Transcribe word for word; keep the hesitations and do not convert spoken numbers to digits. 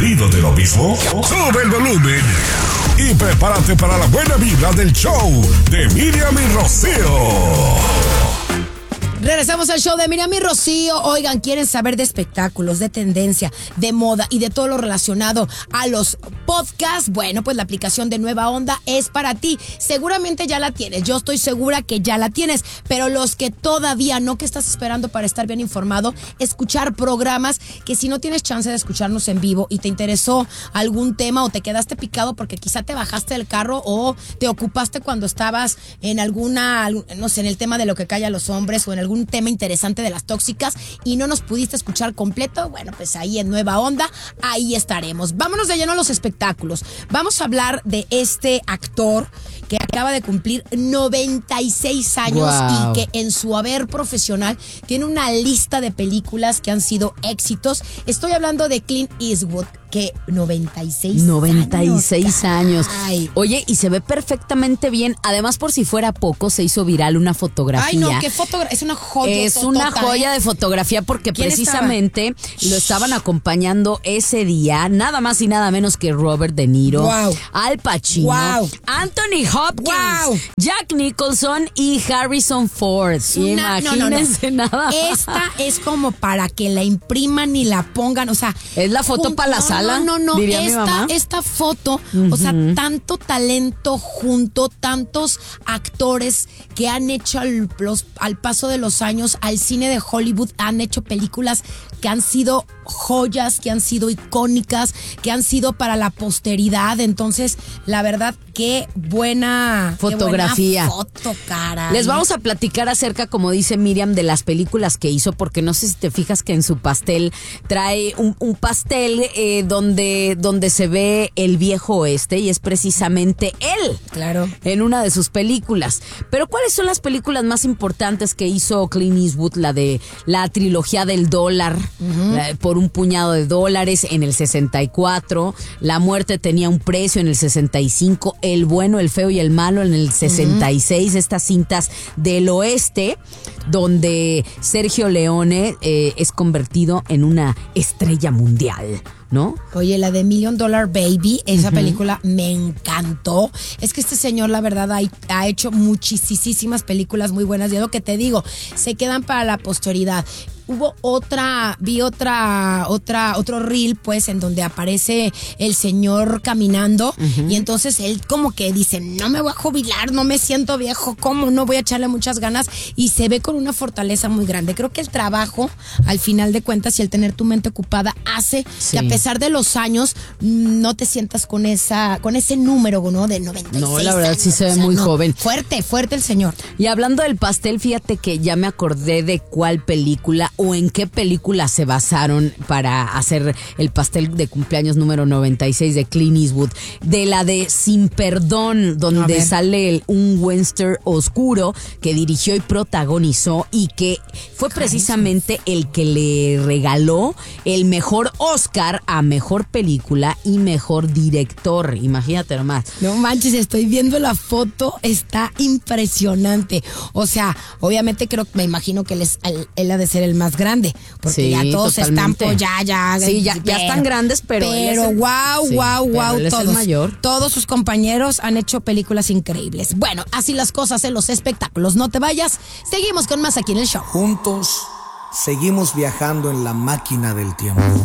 ¿Aburrido de lo mismo? Sube el volumen y prepárate para la buena vibra del show de Miriam y Rocío. Regresamos al show de Miriam y Rocío. Oigan, ¿quieren saber de espectáculos, de tendencia, de moda y de todo lo relacionado a los podcasts? Bueno, pues la aplicación de Nueva Onda es para ti. Seguramente ya la tienes. Yo estoy segura que ya la tienes. Pero los que todavía no, que estás esperando para estar bien informado, escuchar programas que si no tienes chance de escucharnos en vivo y te interesó algún tema o te quedaste picado porque quizá te bajaste del carro o te ocupaste cuando estabas en alguna, no sé, en el tema de lo que calla a los hombres o en algún tema interesante de las tóxicas y no nos pudiste escuchar completo, bueno, pues ahí en Nueva Onda, ahí estaremos. Vámonos de lleno a los espectáculos. Vamos a hablar de este actor que acaba de cumplir noventa y seis años wow. y que en su haber profesional tiene una lista de películas que han sido éxitos. Estoy hablando de Clint Eastwood, que noventa y seis noventa y seis años. años. Oye, y se ve perfectamente bien. Además, por si fuera poco, se hizo viral una fotografía. Ay, no, qué fotografía. Es una joya. Es totota, una joya ¿eh? de fotografía porque precisamente estaba? lo estaban acompañando ese día, nada más y nada menos que Robert De Niro, wow. Al Pacino, wow. Anthony Hopkins, wow. Jack Nicholson y Harrison Ford. Una, Imagínense no, no, no. nada. Esta es como para que la impriman y la pongan, o sea, es la foto para la no, sala. No, no, no. Diría esta, mi mamá. esta foto, uh-huh. o sea, tanto talento junto, tantos actores que han hecho al, los, al paso de los años al cine de Hollywood, han hecho películas que han sido joyas, que han sido icónicas, que han sido para la posteridad. Entonces, la verdad, qué buena fotografía. Qué buena foto, caray. Les vamos a platicar acerca, como dice Miriam, de las películas que hizo, porque no sé si te fijas que en su pastel trae un, un pastel eh, donde, donde se ve el viejo oeste y es precisamente él. Claro. En una de sus películas. Pero ¿cuáles son las películas más importantes que hizo Clint Eastwood? La de la trilogía del dólar, uh-huh. la, por un puñado de dólares en el sesenta y cuatro. La muerte tenía un precio en el sesenta y cinco. El bueno, el feo y el malo en el sesenta y seis. Uh-huh. Estas cintas del oeste, donde Sergio Leone eh, es convertido en una estrella mundial, ¿no? Oye, la de Million Dollar Baby, esa uh-huh. película me encantó. Es que este señor, la verdad, ha, ha hecho muchísimas películas muy buenas. Y es lo que te digo, se quedan para la posteridad. Hubo otra, vi otra, otra, otro reel, pues, en donde aparece el señor caminando uh-huh. y entonces él como que dice, no me voy a jubilar, no me siento viejo, ¿cómo? No voy a echarle muchas ganas y se ve con una fortaleza muy grande. Creo que el trabajo, al final de cuentas, y el tener tu mente ocupada hace sí. que a pesar de los años no te sientas con esa, con ese número, ¿no? De noventa y seis No, la verdad años, sí se ve o sea, muy no, joven. Fuerte, fuerte el señor. Y hablando del pastel, fíjate que ya me acordé de cuál película o en qué película se basaron para hacer el pastel de cumpleaños número noventa y seis de Clint Eastwood. De la de Sin Perdón, donde sale el, un western oscuro que dirigió y protagonizó y que fue precisamente el que le regaló el mejor Oscar a mejor película y mejor director. Imagínate nomás. No manches, estoy viendo la foto, está impresionante. O sea, obviamente creo, me imagino que él, es, él, él ha de ser el más grande. Porque sí, ya todos totalmente. Están, pues ya, ya. Sí, ya, ya están grandes, pero. Pero wow, sí, wow, wow, él todos. Es el mayor. Todos sus compañeros han hecho películas increíbles. Bueno, así las cosas en los espectáculos. No te vayas, seguimos con más aquí en el show. Juntos seguimos viajando en la máquina del tiempo.